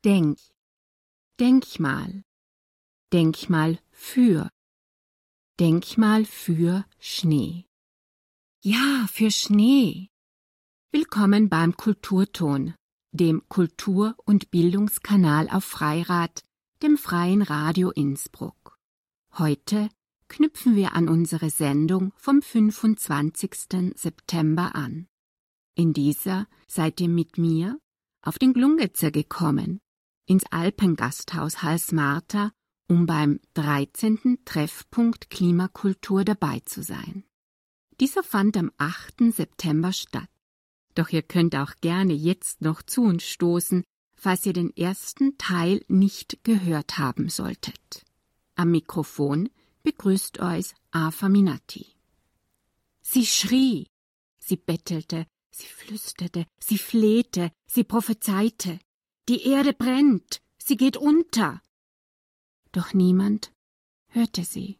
Denk. Denkmal. Denkmal für. Denkmal für Schnee. Ja, für Schnee. Willkommen beim Kulturton, dem Kultur- und Bildungskanal auf Freirad, dem Freien Radio Innsbruck. Heute knüpfen wir an unsere Sendung vom 25. September an. In dieser seid ihr mit mir auf den Glungetzer gekommen, ins Alpengasthaus Hals-Marta, um beim 13. Treffpunkt Klimakultur dabei zu sein. Dieser fand am 8. September statt. Doch ihr könnt auch gerne jetzt noch zu uns stoßen, falls ihr den ersten Teil nicht gehört haben solltet. Am Mikrofon begrüßt euch Afa Minatti. Sie schrie, sie bettelte, sie flüsterte, sie flehte, sie prophezeite. Die Erde brennt, sie geht unter. Doch niemand hörte sie.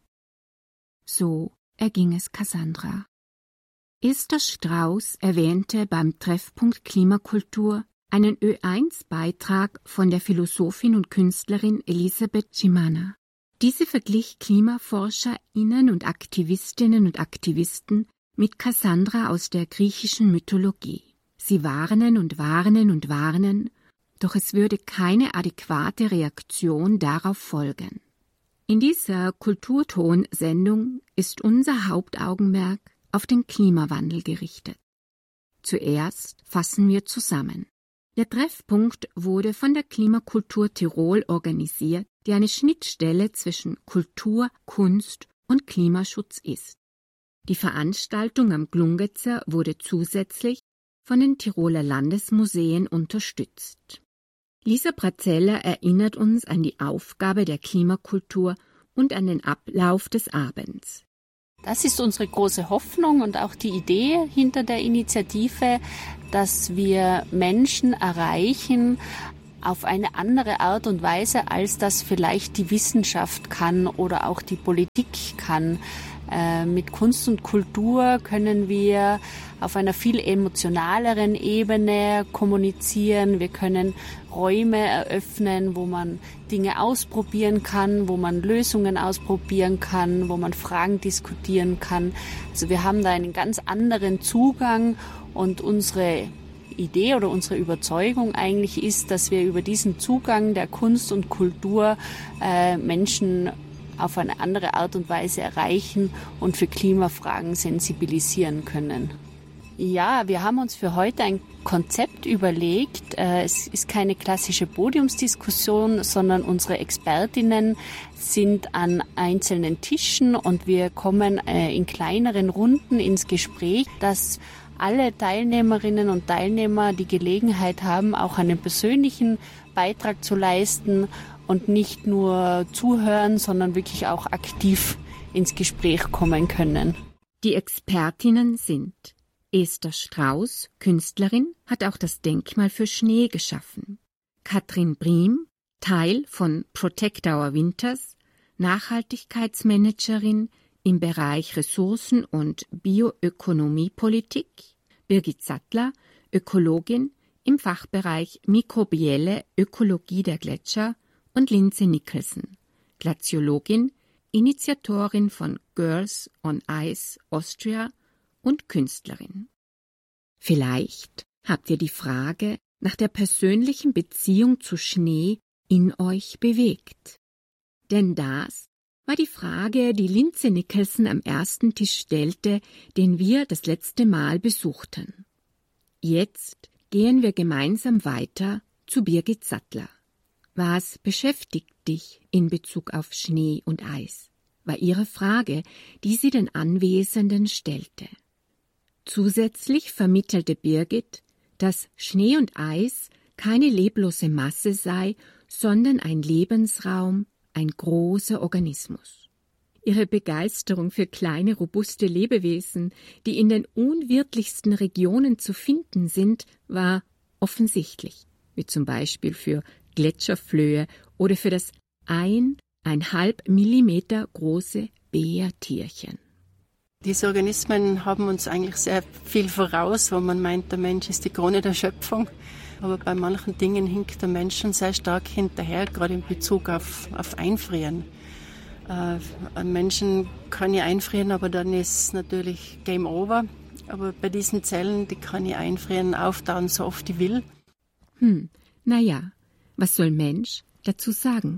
So erging es Cassandra. Esther Strauß erwähnte beim Treffpunkt Klimakultur einen Ö1-Beitrag von der Philosophin und Künstlerin Elisabeth Gimana. Diese verglich KlimaforscherInnen und Aktivistinnen und Aktivisten mit Cassandra aus der griechischen Mythologie. Sie warnen und warnen und warnen, doch es würde keine adäquate Reaktion darauf folgen. In dieser Kulturton-Sendung ist unser Hauptaugenmerk auf den Klimawandel gerichtet. Zuerst fassen wir zusammen. Der Treffpunkt wurde von der Klimakultur Tirol organisiert, die eine Schnittstelle zwischen Kultur, Kunst und Klimaschutz ist. Die Veranstaltung am Glungetzer wurde zusätzlich von den Tiroler Landesmuseen unterstützt. Lisa Brazeller erinnert uns an die Aufgabe der Klimakultur und an den Ablauf des Abends. Das ist unsere große Hoffnung und auch die Idee hinter der Initiative, dass wir Menschen erreichen auf eine andere Art und Weise, als das vielleicht die Wissenschaft kann oder auch die Politik kann. Mit Kunst und Kultur können wir auf einer viel emotionaleren Ebene kommunizieren. Wir können Räume eröffnen, wo man Dinge ausprobieren kann, wo man Lösungen ausprobieren kann, wo man Fragen diskutieren kann. Also wir haben da einen ganz anderen Zugang und unsere Idee oder unsere Überzeugung eigentlich ist, dass wir über diesen Zugang der Kunst und Kultur Menschen auf eine andere Art und Weise erreichen und für Klimafragen sensibilisieren können. Ja, wir haben uns für heute ein Konzept überlegt. Es ist keine klassische Podiumsdiskussion, sondern unsere Expertinnen sind an einzelnen Tischen und wir kommen in kleineren Runden ins Gespräch, dass alle Teilnehmerinnen und Teilnehmer die Gelegenheit haben, auch einen persönlichen Beitrag zu leisten und nicht nur zuhören, sondern wirklich auch aktiv ins Gespräch kommen können. Die Expertinnen sind Esther Strauß, Künstlerin, hat auch das Denkmal für Schnee geschaffen. Katrin Briem, Teil von Protect Our Winters, Nachhaltigkeitsmanagerin im Bereich Ressourcen- und Bioökonomiepolitik. Birgit Sattler, Ökologin im Fachbereich mikrobielle Ökologie der Gletscher. Und Lindsay Nicholson, Glaziologin, Initiatorin von Girls on Ice Austria und Künstlerin. Vielleicht habt ihr die Frage nach der persönlichen Beziehung zu Schnee in euch bewegt. Denn das war die Frage, die Lindsay Nicholson am ersten Tisch stellte, den wir das letzte Mal besuchten. Jetzt gehen wir gemeinsam weiter zu Birgit Sattler. Was beschäftigt dich in Bezug auf Schnee und Eis? War ihre Frage, die sie den Anwesenden stellte. Zusätzlich vermittelte Birgit, dass Schnee und Eis keine leblose Masse sei, sondern ein Lebensraum, ein großer Organismus. Ihre Begeisterung für kleine, robuste Lebewesen, die in den unwirtlichsten Regionen zu finden sind, war offensichtlich, wie zum Beispiel für Gletscherflöhe oder für das 1,5 Millimeter große Bärtierchen. Diese Organismen haben uns eigentlich sehr viel voraus, wo man meint, der Mensch ist die Krone der Schöpfung. Aber bei manchen Dingen hinkt der Mensch schon sehr stark hinterher, gerade in Bezug auf Einfrieren. Ein Menschen kann ich einfrieren, aber dann ist natürlich Game Over. Aber bei diesen Zellen, die kann ich einfrieren, auftauen, so oft ich will. Naja, was soll Mensch dazu sagen?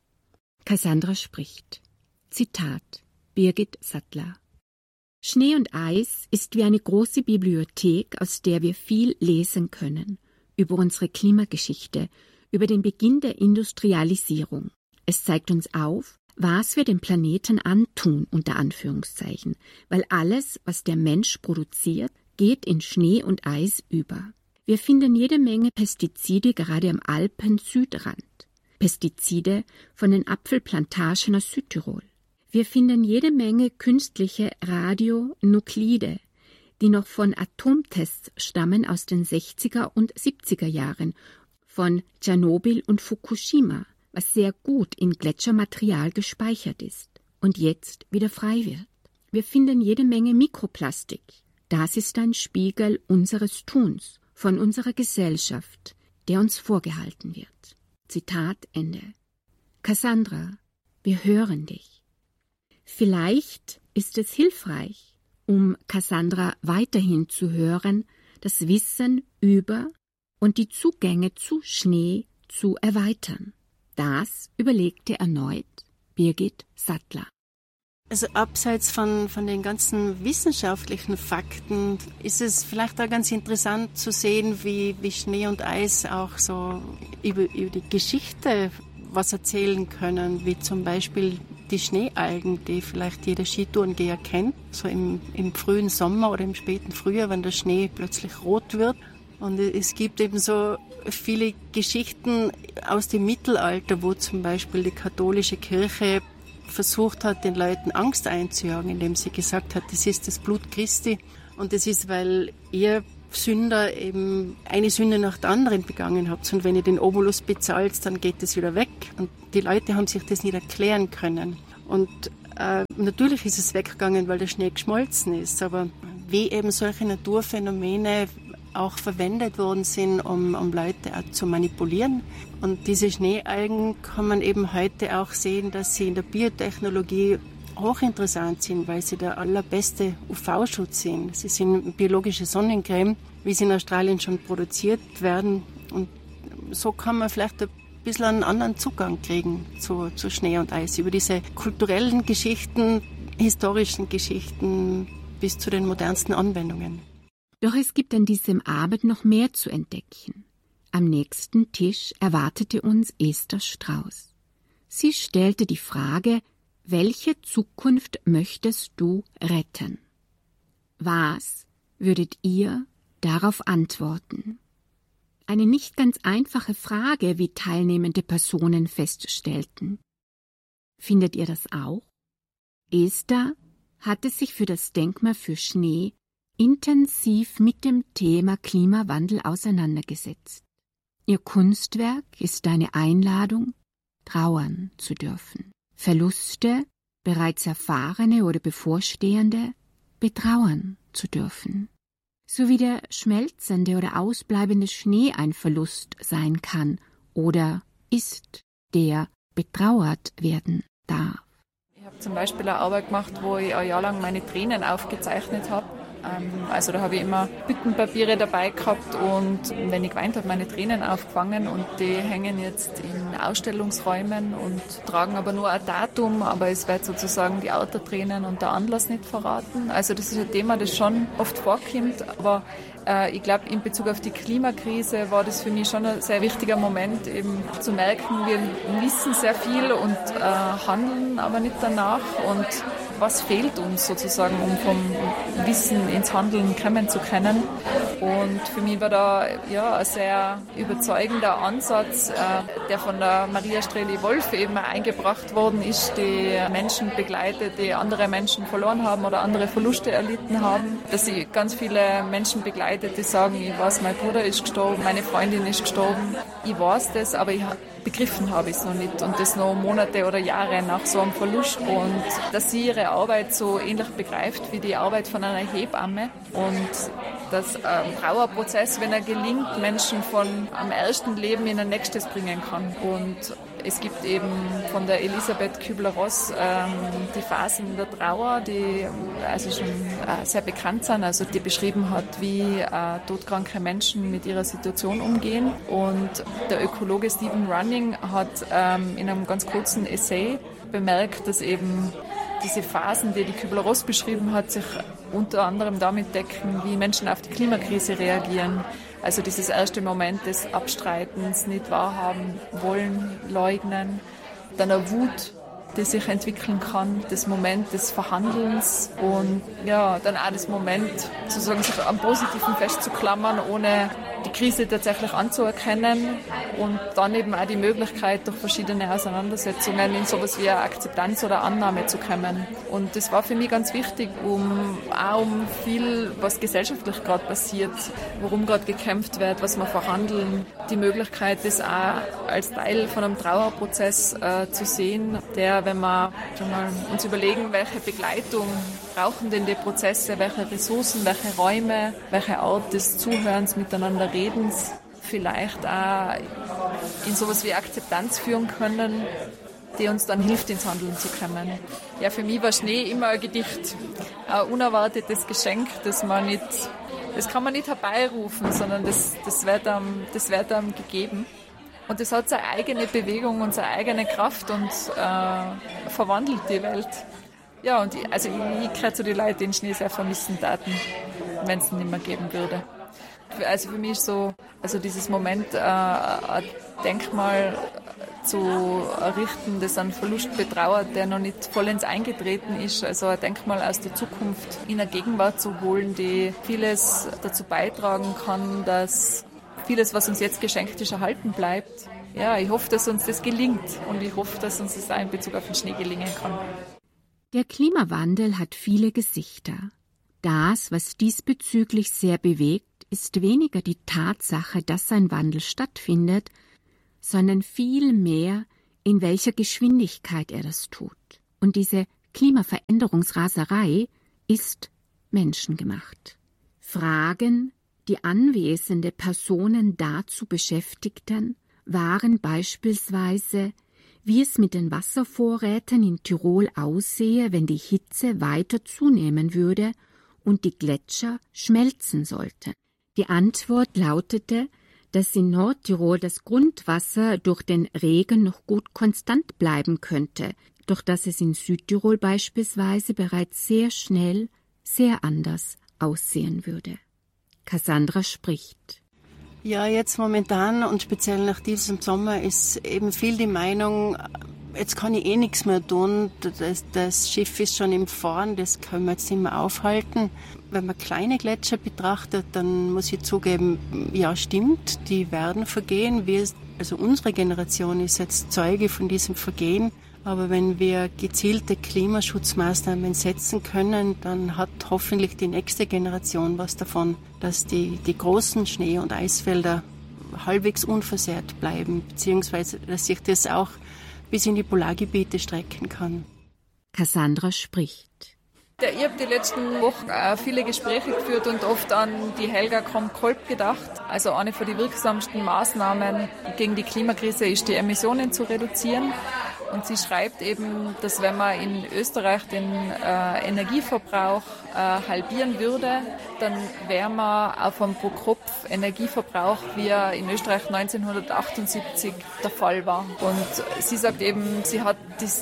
Cassandra spricht. Zitat, Birgit Sattler. Schnee und Eis ist wie eine große Bibliothek, aus der wir viel lesen können. Über unsere Klimageschichte, über den Beginn der Industrialisierung. Es zeigt uns auf, was wir dem Planeten antun, unter Anführungszeichen, weil alles, was der Mensch produziert, geht in Schnee und Eis über. Wir finden jede Menge Pestizide gerade am Alpen-Südrand. Pestizide von den Apfelplantagen aus Südtirol. Wir finden jede Menge künstliche Radionuklide, die noch von Atomtests stammen aus den 60er und 70er Jahren, von Tschernobyl und Fukushima, was sehr gut in Gletschermaterial gespeichert ist und jetzt wieder frei wird. Wir finden jede Menge Mikroplastik. Das ist ein Spiegel unseres Tuns, von unserer Gesellschaft, der uns vorgehalten wird. Zitat Ende. Cassandra, wir hören dich. Vielleicht ist es hilfreich, um Cassandra weiterhin zu hören, das Wissen über und die Zugänge zu Schnee zu erweitern. Das überlegte erneut Birgit Sattler. Also abseits von den ganzen wissenschaftlichen Fakten ist es vielleicht auch ganz interessant zu sehen, wie Schnee und Eis auch so über die Geschichte was erzählen können, wie zum Beispiel die Schneealgen, die vielleicht jeder Skitourengeher kennt, so im frühen Sommer oder im späten Frühjahr, wenn der Schnee plötzlich rot wird. Und es gibt eben so viele Geschichten aus dem Mittelalter, wo zum Beispiel die katholische Kirche versucht hat, den Leuten Angst einzujagen, indem sie gesagt hat, das ist das Blut Christi. Und das ist, weil ihr Sünder eben eine Sünde nach der anderen begangen habt. Und wenn ihr den Obolus bezahlt, dann geht es wieder weg. Und die Leute haben sich das nicht erklären können. Und natürlich ist es weggegangen, weil der Schnee geschmolzen ist. Aber wie eben solche Naturphänomene auch verwendet worden sind, um Leute auch zu manipulieren. Und diese Schneealgen kann man eben heute auch sehen, dass sie in der Biotechnologie hochinteressant sind, weil sie der allerbeste UV-Schutz sind. Sie sind biologische Sonnencreme, wie sie in Australien schon produziert werden. Und so kann man vielleicht ein bisschen einen anderen Zugang kriegen zu Schnee und Eis, über diese kulturellen Geschichten, historischen Geschichten bis zu den modernsten Anwendungen. Doch es gibt an diesem Abend noch mehr zu entdecken. Am nächsten Tisch erwartete uns Esther Strauß. Sie stellte die Frage, welche Zukunft möchtest du retten? Was würdet ihr darauf antworten? Eine nicht ganz einfache Frage, wie teilnehmende Personen feststellten. Findet ihr das auch? Esther hatte sich für das Denkmal für Schnee intensiv mit dem Thema Klimawandel auseinandergesetzt. Ihr Kunstwerk ist eine Einladung, trauern zu dürfen. Verluste, bereits erfahrene oder bevorstehende, betrauern zu dürfen. So wie der schmelzende oder ausbleibende Schnee ein Verlust sein kann oder ist, der betrauert werden darf. Ich habe zum Beispiel eine Arbeit gemacht, wo ich ein Jahr lang meine Tränen aufgezeichnet habe. Also da habe ich immer Büttenpapiere dabei gehabt und wenn ich geweint habe, meine Tränen aufgefangen und die hängen jetzt in Ausstellungsräumen und tragen aber nur ein Datum, aber es wird sozusagen die Autortränen und der Anlass nicht verraten. Also das ist ein Thema, das schon oft vorkommt, aber ich glaube, in Bezug auf die Klimakrise war das für mich schon ein sehr wichtiger Moment, eben zu merken, wir wissen sehr viel und handeln aber nicht danach und was fehlt uns sozusagen, um vom Wissen ins Handeln kommen zu können. Und für mich war da ein sehr überzeugender Ansatz, der von der Maria Streli-Wolf eben eingebracht worden ist, die Menschen begleitet, die andere Menschen verloren haben oder andere Verluste erlitten haben. Dass sie ganz viele Menschen begleitet, die sagen, ich weiß, mein Bruder ist gestorben, meine Freundin ist gestorben. Ich weiß das, aber begriffen habe ich es noch nicht und das noch Monate oder Jahre nach so einem Verlust und dass sie ihre Arbeit so ähnlich begreift wie die Arbeit von einer Hebamme und dass ein Trauerprozess, wenn er gelingt, Menschen von am ersten Leben in ein nächstes bringen kann. Und es gibt eben von der Elisabeth Kübler-Ross die Phasen der Trauer, die also schon sehr bekannt sind, also die beschrieben hat, wie todkranke Menschen mit ihrer Situation umgehen. Und der Ökologe Stephen Running hat in einem ganz kurzen Essay bemerkt, dass eben diese Phasen, die Kübler-Ross beschrieben hat, sich unter anderem damit decken, wie Menschen auf die Klimakrise reagieren. Also dieses erste Moment des Abstreitens, nicht wahrhaben wollen, leugnen, dann eine Wut, die sich entwickeln kann, das Moment des Verhandelns und ja, dann auch das Moment, sozusagen sich am Positiven festzuklammern, ohne die Krise tatsächlich anzuerkennen und dann eben auch die Möglichkeit, durch verschiedene Auseinandersetzungen in sowas wie eine Akzeptanz oder Annahme zu kommen. Und das war für mich ganz wichtig, um viel, was gesellschaftlich gerade passiert, worum gerade gekämpft wird, was wir verhandeln, die Möglichkeit, das auch als Teil von einem Trauerprozess zu sehen, der, wenn wir uns überlegen, welche Begleitung brauchen denn die Prozesse, welche Ressourcen, welche Räume, welche Art des Zuhörens, miteinander Redens vielleicht auch in sowas wie Akzeptanz führen können, die uns dann hilft, ins Handeln zu kommen. Ja, für mich war Schnee immer ein Gedicht, ein unerwartetes Geschenk, das kann man nicht herbeirufen, sondern das wird einem gegeben. Und das hat seine eigene Bewegung und seine eigene Kraft und verwandelt die Welt. Ja, und ich gehöre zu den Leuten, die den Schnee sehr vermissen taten, wenn es ihn nicht mehr geben würde. Also für mich ist so, also dieses Moment, ein Denkmal zu errichten, das einen Verlust betrauert, der noch nicht vollends eingetreten ist, also ein Denkmal aus der Zukunft in eine Gegenwart zu holen, die vieles dazu beitragen kann, dass vieles, was uns jetzt geschenkt ist, erhalten bleibt. Ja, ich hoffe, dass uns das gelingt und ich hoffe, dass uns das auch in Bezug auf den Schnee gelingen kann. Der Klimawandel hat viele Gesichter. Das, was diesbezüglich sehr bewegt, ist weniger die Tatsache, dass ein Wandel stattfindet, sondern vielmehr, in welcher Geschwindigkeit er das tut. Und diese Klimaveränderungsraserei ist menschengemacht. Fragen, die anwesende Personen dazu beschäftigten, waren beispielsweise, wie es mit den Wasservorräten in Tirol aussehe, wenn die Hitze weiter zunehmen würde und die Gletscher schmelzen sollten. Die Antwort lautete, dass in Nordtirol das Grundwasser durch den Regen noch gut konstant bleiben könnte, doch dass es in Südtirol beispielsweise bereits sehr schnell sehr anders aussehen würde. Cassandra spricht. Ja, jetzt momentan und speziell nach diesem Sommer ist eben viel die Meinung, jetzt kann ich nichts mehr tun, das Schiff ist schon im Fahren, das können wir jetzt nicht mehr aufhalten. Wenn man kleine Gletscher betrachtet, dann muss ich zugeben, ja stimmt, die werden vergehen. Also unsere Generation ist jetzt Zeuge von diesem Vergehen. Aber wenn wir gezielte Klimaschutzmaßnahmen setzen können, dann hat hoffentlich die nächste Generation was davon, dass die großen Schnee- und Eisfelder halbwegs unversehrt bleiben, beziehungsweise dass sich das auch bis in die Polargebiete strecken kann. Cassandra spricht. Ich habe die letzten Wochen viele Gespräche geführt und oft an die Helga Kromp-Kolb gedacht. Also eine von den wirksamsten Maßnahmen gegen die Klimakrise ist, die Emissionen zu reduzieren. Und sie schreibt eben, dass wenn man in Österreich den Energieverbrauch halbieren würde, dann wäre man auf einem Pro-Kopf-Energieverbrauch, wie er in Österreich 1978 der Fall war. Und sie sagt eben, sie hat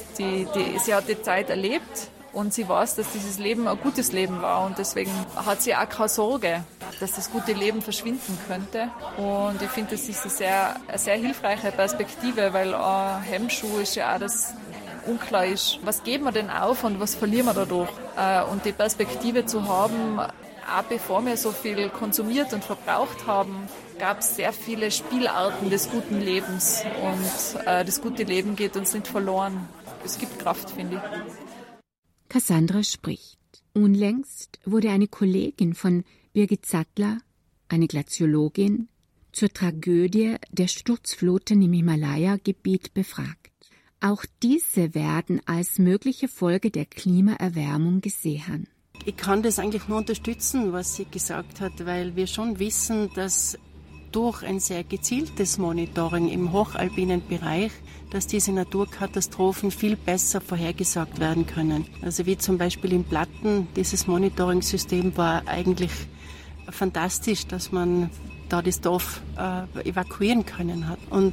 die Zeit erlebt. Und sie weiß, dass dieses Leben ein gutes Leben war und deswegen hat sie auch keine Sorge, dass das gute Leben verschwinden könnte. Und ich finde, das ist eine sehr hilfreiche Perspektive, weil ein Hemmschuh ist ja auch, dass unklar ist, was geben wir denn auf und was verlieren wir dadurch. Und die Perspektive zu haben, auch bevor wir so viel konsumiert und verbraucht haben, gab es sehr viele Spielarten des guten Lebens. Und das gute Leben geht uns nicht verloren. Es gibt Kraft, finde ich. Cassandra spricht. Unlängst wurde eine Kollegin von Birgit Sattler, eine Glaziologin, zur Tragödie der Sturzfluten im Himalaya-Gebiet befragt. Auch diese werden als mögliche Folge der Klimaerwärmung gesehen. Ich kann das eigentlich nur unterstützen, was sie gesagt hat, weil wir schon wissen, dass durch ein sehr gezieltes Monitoring im hochalpinen Bereich, dass diese Naturkatastrophen viel besser vorhergesagt werden können. Also wie zum Beispiel in Platten, dieses Monitoring-System war eigentlich fantastisch, dass man da das Dorf evakuieren können hat. Und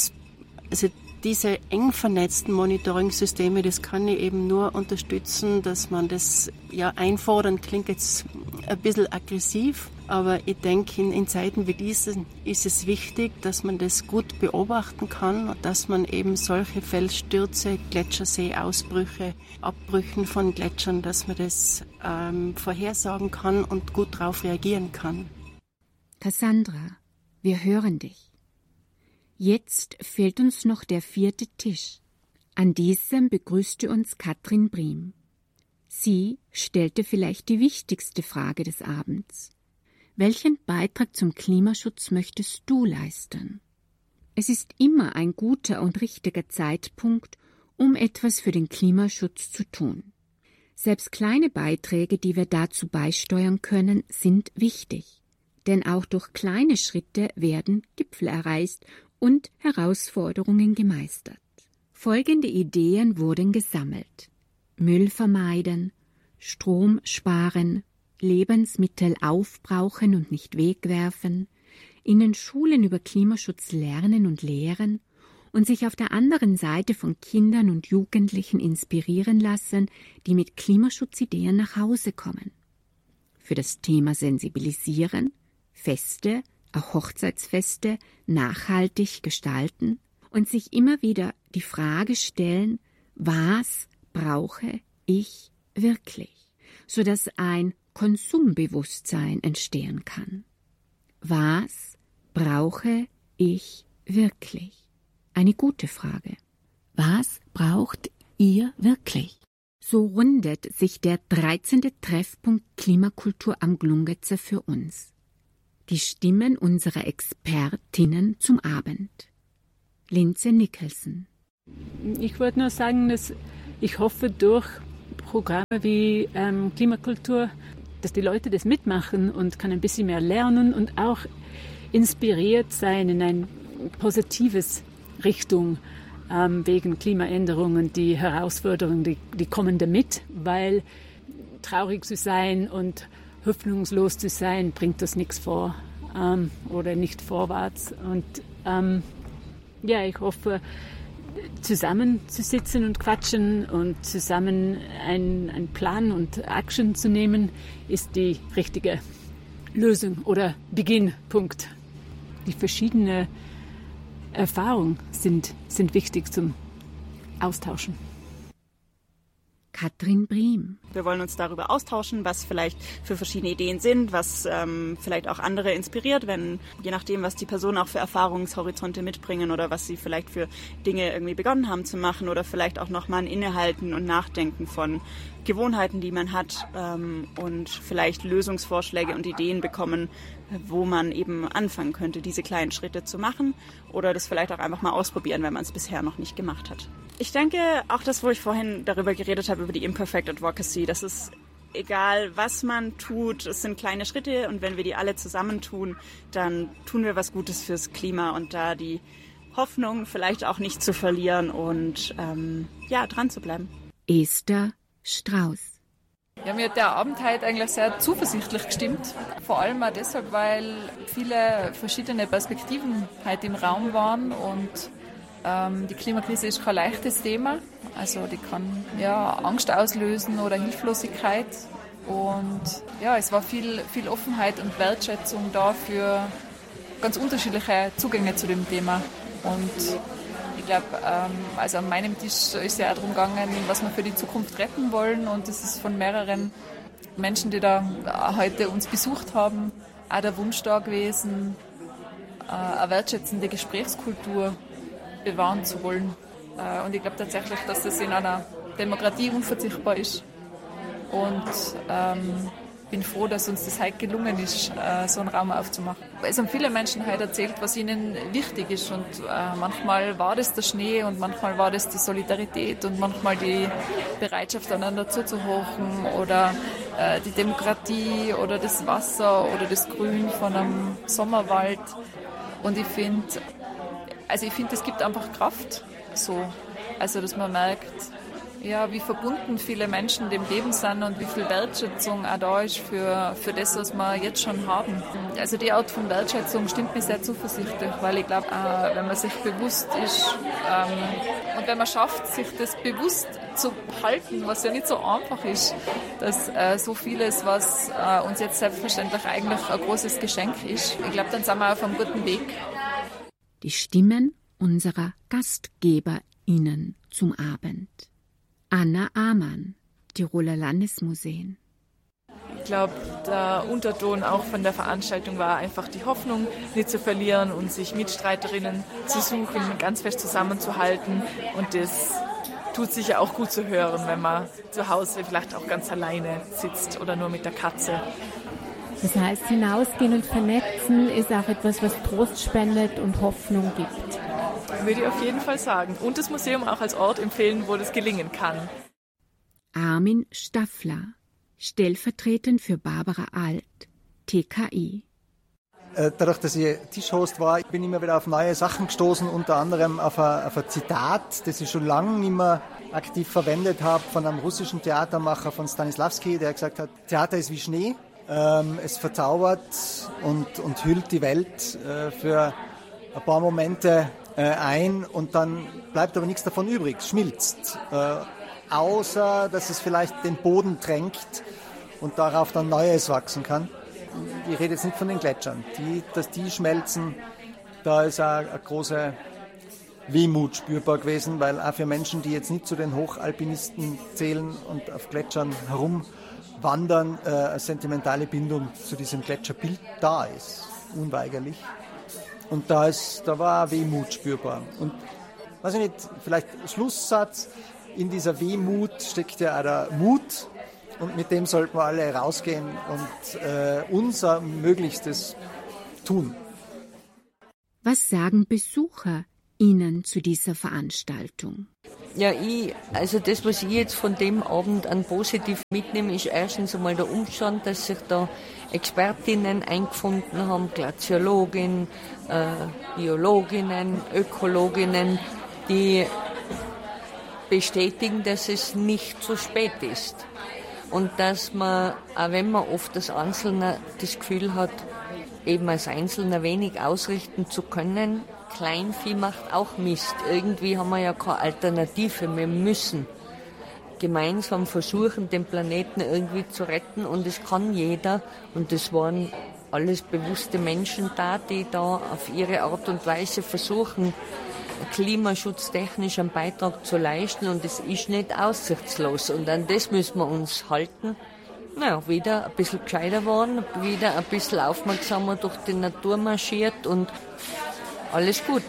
diese eng vernetzten Monitoring-Systeme, das kann ich eben nur unterstützen, dass man das einfordern, klingt jetzt ein bisschen aggressiv, aber ich denke, in Zeiten wie diesen ist es wichtig, dass man das gut beobachten kann und dass man eben solche Felsstürze, Gletscherseeausbrüche, Abbrüchen von Gletschern, dass man das vorhersagen kann und gut darauf reagieren kann. Cassandra, wir hören dich. Jetzt fehlt uns noch der 4. Tisch. An diesem begrüßte uns Katrin Briem. Sie stellte vielleicht die wichtigste Frage des Abends. Welchen Beitrag zum Klimaschutz möchtest du leisten? Es ist immer ein guter und richtiger Zeitpunkt, um etwas für den Klimaschutz zu tun. Selbst kleine Beiträge, die wir dazu beisteuern können, sind wichtig. Denn auch durch kleine Schritte werden Gipfel erreicht und Herausforderungen gemeistert. Folgende Ideen wurden gesammelt: Müll vermeiden, Strom sparen, Lebensmittel aufbrauchen und nicht wegwerfen, in den Schulen über Klimaschutz lernen und lehren und sich auf der anderen Seite von Kindern und Jugendlichen inspirieren lassen, die mit Klimaschutzideen nach Hause kommen. Für das Thema Sensibilisieren, Feste, auch Hochzeitsfeste, nachhaltig gestalten und sich immer wieder die Frage stellen, was brauche ich wirklich, sodass ein Konsumbewusstsein entstehen kann. Was brauche ich wirklich? Eine gute Frage. Was braucht ihr wirklich? So rundet sich der 13. Treffpunkt Klimakultur am Glungezer für uns. Die Stimmen unserer Expertinnen zum Abend. Linze Nicholson. Ich wollte nur sagen, dass ich hoffe, durch Programme wie Klimakultur, dass die Leute das mitmachen und kann ein bisschen mehr lernen und auch inspiriert sein in eine positives Richtung wegen Klimaänderungen, die Herausforderungen, die kommen damit, weil traurig zu sein und hoffnungslos zu sein, bringt das nichts vor oder nicht vorwärts. Und ich hoffe, zusammenzusitzen und quatschen und zusammen einen Plan und Action zu nehmen, ist die richtige Lösung oder Beginnpunkt. Die verschiedenen Erfahrungen sind wichtig zum Austauschen. Katrin Briem. Wir wollen uns darüber austauschen, was vielleicht für verschiedene Ideen sind, was vielleicht auch andere inspiriert, je nachdem, was die Personen auch für Erfahrungshorizonte mitbringen oder was sie vielleicht für Dinge irgendwie begonnen haben zu machen oder vielleicht auch nochmal ein Innehalten und Nachdenken von Gewohnheiten, die man hat und vielleicht Lösungsvorschläge und Ideen bekommen, wo man eben anfangen könnte, diese kleinen Schritte zu machen oder das vielleicht auch einfach mal ausprobieren, wenn man es bisher noch nicht gemacht hat. Ich denke, auch das, wo ich vorhin darüber geredet habe, über die Imperfect Advocacy, das ist egal, was man tut, es sind kleine Schritte und wenn wir die alle zusammentun, dann tun wir was Gutes fürs Klima und da die Hoffnung vielleicht auch nicht zu verlieren und dran zu bleiben. Esther Strauß. Ja, mir hat der Abend heute eigentlich sehr zuversichtlich gestimmt. Vor allem auch deshalb, weil viele verschiedene Perspektiven heute im Raum waren und die Klimakrise ist kein leichtes Thema. Also die kann Angst auslösen oder Hilflosigkeit. Und es war viel Offenheit und Wertschätzung da für ganz unterschiedliche Zugänge zu dem Thema. Und ich glaube, also an meinem Tisch ist ja auch darum gegangen, was wir für die Zukunft retten wollen. Und das ist von mehreren Menschen, die da heute uns besucht haben, auch der Wunsch da gewesen, eine wertschätzende Gesprächskultur bewahren zu wollen. Und ich glaube tatsächlich, dass das in einer Demokratie unverzichtbar ist. Und bin froh, dass uns das heute gelungen ist, so einen Raum aufzumachen. Es haben viele Menschen heute erzählt, was ihnen wichtig ist. Und manchmal war das der Schnee und manchmal war das die Solidarität und manchmal die Bereitschaft, einander zuzuhören oder die Demokratie oder das Wasser oder das Grün von einem Sommerwald. Und ich finde, es gibt einfach Kraft, so. Also, dass man merkt, ja, wie verbunden viele Menschen dem Leben sind und wie viel Wertschätzung auch da ist für das, was wir jetzt schon haben. Also die Art von Wertschätzung stimmt mir sehr zuversichtlich, weil ich glaube, wenn man sich bewusst ist und wenn man schafft, sich das bewusst zu halten, was ja nicht so einfach ist, dass so vieles, was uns jetzt selbstverständlich eigentlich ein großes Geschenk ist, ich glaube, dann sind wir auf einem guten Weg. Die Stimmen unserer GastgeberInnen zum Abend. Anna Amann, Tiroler Landesmuseen. Ich glaube, der Unterton auch von der Veranstaltung war einfach die Hoffnung, nicht zu verlieren und sich Mitstreiterinnen zu suchen, ganz fest zusammenzuhalten. Und das tut sicher auch gut zu hören, wenn man zu Hause vielleicht auch ganz alleine sitzt oder nur mit der Katze. Das heißt, hinausgehen und vernetzen ist auch etwas, was Trost spendet und Hoffnung gibt. Würde ich auf jeden Fall sagen. Und das Museum auch als Ort empfehlen, wo das gelingen kann. Armin Staffler, stellvertretend für Barbara Alt, TKI. Dadurch, dass ich Tischhost war, bin ich immer wieder auf neue Sachen gestoßen, unter anderem auf ein Zitat, das ich schon lange nicht mehr aktiv verwendet habe, von einem russischen Theatermacher, von Stanislavski, der gesagt hat, Theater ist wie Schnee, es verzaubert und hüllt die Welt für ein paar Momente ein und dann bleibt aber nichts davon übrig, es schmilzt, außer dass es vielleicht den Boden tränkt und darauf dann Neues wachsen kann. Ich rede jetzt nicht von den Gletschern, dass die schmelzen, da ist auch eine große Wehmut spürbar gewesen, weil auch für Menschen, die jetzt nicht zu den Hochalpinisten zählen und auf Gletschern herumwandern, eine sentimentale Bindung zu diesem Gletscherbild da ist, unweigerlich. Und da war Wehmut spürbar. Und, weiß ich nicht, vielleicht Schlusssatz, in dieser Wehmut steckt ja auch der Mut. Und mit dem sollten wir alle rausgehen und unser Möglichstes tun. Was sagen BesucherInnen zu dieser Veranstaltung? Ja, also das, was ich jetzt von dem Abend an positiv mitnehme, ist erstens einmal der Umstand, dass sich da Expertinnen eingefunden haben, Glaziologinnen, Biologinnen, Ökologinnen, die bestätigen, dass es nicht zu spät ist. Und dass man, auch wenn man oft als Einzelner das Gefühl hat, eben als Einzelner wenig ausrichten zu können, Kleinvieh macht auch Mist. Irgendwie haben wir ja keine Alternative. Wir müssen gemeinsam versuchen, den Planeten irgendwie zu retten. Und es kann jeder. Und das waren alles bewusste Menschen da, die da auf ihre Art und Weise versuchen, klimaschutztechnisch einen Beitrag zu leisten. Und es ist nicht aussichtslos. Und an das müssen wir uns halten. Naja, wieder ein bisschen gescheiter worden, wieder ein bisschen aufmerksamer durch die Natur marschiert und alles gut.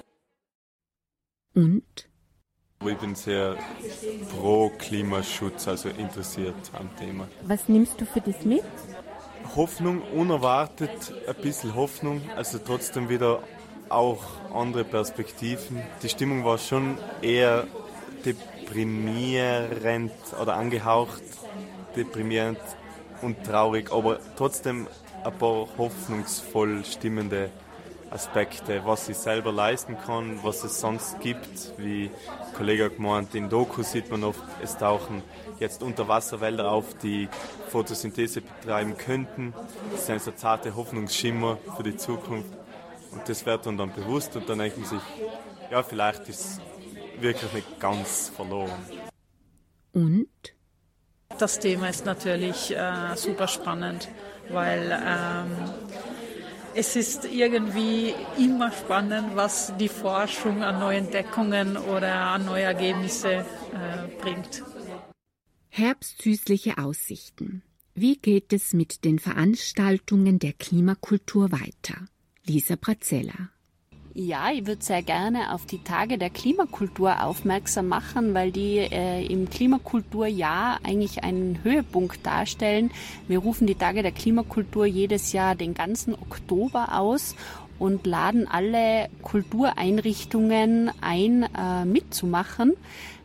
Und? Ich bin sehr pro Klimaschutz, also interessiert am Thema. Was nimmst du für das mit? Hoffnung, unerwartet ein bisschen Hoffnung, also trotzdem wieder auch andere Perspektiven. Die Stimmung war schon eher deprimierend oder angehaucht deprimierend und traurig, aber trotzdem ein paar hoffnungsvoll stimmende Aspekte, was ich selber leisten kann, was es sonst gibt. Wie der Kollege hat gemeint, in Dokus sieht man oft, es tauchen jetzt Unterwasserwälder auf, die Photosynthese betreiben könnten. Das sind so zarte Hoffnungsschimmer für die Zukunft. Und das wird dann bewusst und dann denkt man sich, ja, vielleicht ist es wirklich nicht ganz verloren. Und? Das Thema ist natürlich super spannend, weil es ist irgendwie immer spannend, was die Forschung an neuen Entdeckungen oder an neue Ergebnisse bringt. Herbstsüßliche Aussichten. Wie geht es mit den Veranstaltungen der Klimakultur weiter? Lisa Brazella. Ja, ich würde sehr gerne auf die Tage der Klimakultur aufmerksam machen, weil die im Klimakulturjahr eigentlich einen Höhepunkt darstellen. Wir rufen die Tage der Klimakultur jedes Jahr den ganzen Oktober aus und laden alle Kultureinrichtungen ein, mitzumachen.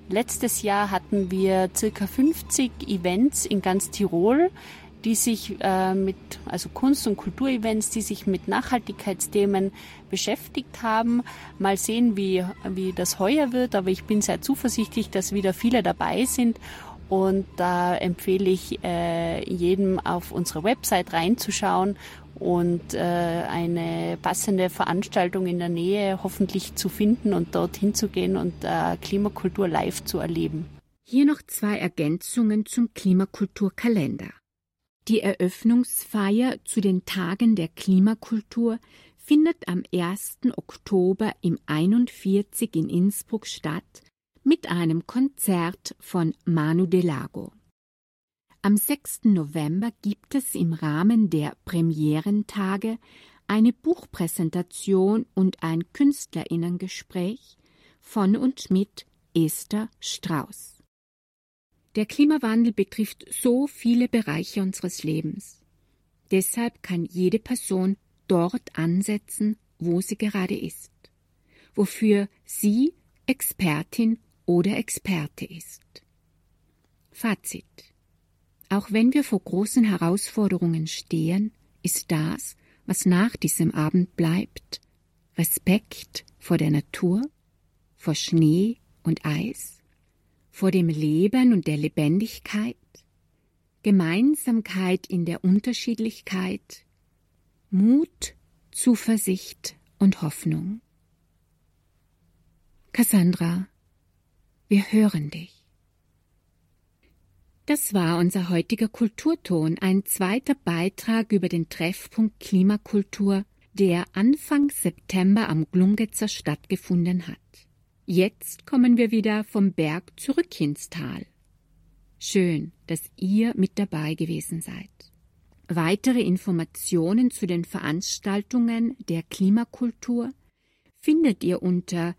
Letztes Jahr hatten wir circa 50 Events in ganz Tirol, die sich also Kunst- und Kulturevents, die sich mit Nachhaltigkeitsthemen beschäftigt haben. Mal sehen, wie das heuer wird, aber ich bin sehr zuversichtlich, dass wieder viele dabei sind. Und da empfehle ich jedem auf unsere Website reinzuschauen und eine passende Veranstaltung in der Nähe hoffentlich zu finden und dorthin zu gehen und Klimakultur live zu erleben. Hier noch 2 Ergänzungen zum Klimakulturkalender. Die Eröffnungsfeier zu den Tagen der Klimakultur findet am 1. Oktober im 41 in Innsbruck statt mit einem Konzert von Manu Delago. Am 6. November gibt es im Rahmen der Premierentage eine Buchpräsentation und ein KünstlerInnengespräch von und mit Esther Strauß. Der Klimawandel betrifft so viele Bereiche unseres Lebens. Deshalb kann jede Person dort ansetzen, wo sie gerade ist, wofür sie Expertin oder Experte ist. Fazit: Auch wenn wir vor großen Herausforderungen stehen, ist das, was nach diesem Abend bleibt, Respekt vor der Natur, vor Schnee und Eis, vor dem Leben und der Lebendigkeit, Gemeinsamkeit in der Unterschiedlichkeit, Mut, Zuversicht und Hoffnung. Cassandra, wir hören dich. Das war unser heutiger Kulturton, ein zweiter Beitrag über den Treffpunkt Klimakultur, der Anfang September am Glungetzer stattgefunden hat. Jetzt kommen wir wieder vom Berg zurück ins Tal. Schön, dass ihr mit dabei gewesen seid. Weitere Informationen zu den Veranstaltungen der Klimakultur findet ihr unter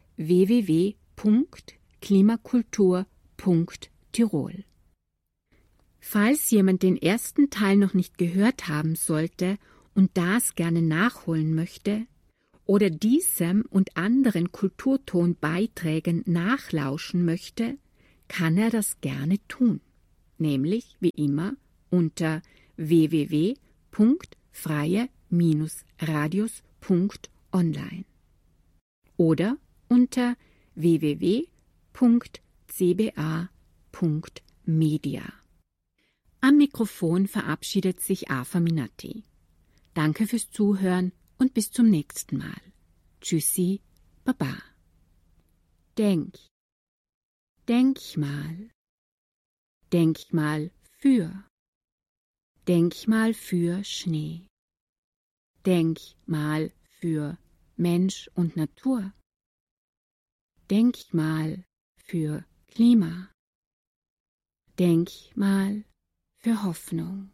www.klimakultur.tirol. Falls jemand den ersten Teil noch nicht gehört haben sollte und das gerne nachholen möchte, oder diesem und anderen Kulturtonbeiträgen nachlauschen möchte, kann er das gerne tun, nämlich wie immer unter www.freie-radios.online oder unter www.cba.media. Am Mikrofon verabschiedet sich Afa Minatti. Danke fürs Zuhören und bis zum nächsten Mal. Tschüssi, Baba. Denk mal. Denk mal für Schnee. Denk mal für Mensch und Natur. Denk mal für Klima. Denk mal für Hoffnung.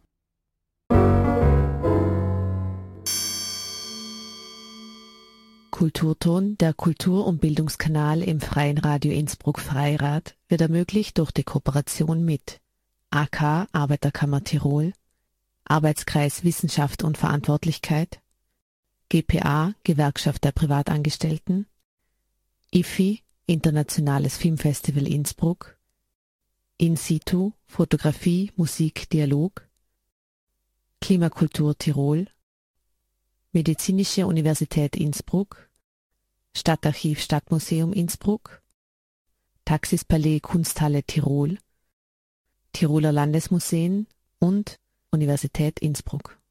Kulturton, der Kultur- und Bildungskanal im Freien Radio Innsbruck Freirad, wird ermöglicht durch die Kooperation mit AK Arbeiterkammer Tirol, Arbeitskreis Wissenschaft und Verantwortlichkeit, GPA Gewerkschaft der Privatangestellten, IFI Internationales Filmfestival Innsbruck, In situ Fotografie, Musik, Dialog, Klimakultur Tirol, Medizinische Universität Innsbruck, Stadtarchiv Stadtmuseum Innsbruck, Taxispalais Kunsthalle Tirol, Tiroler Landesmuseen und Universität Innsbruck.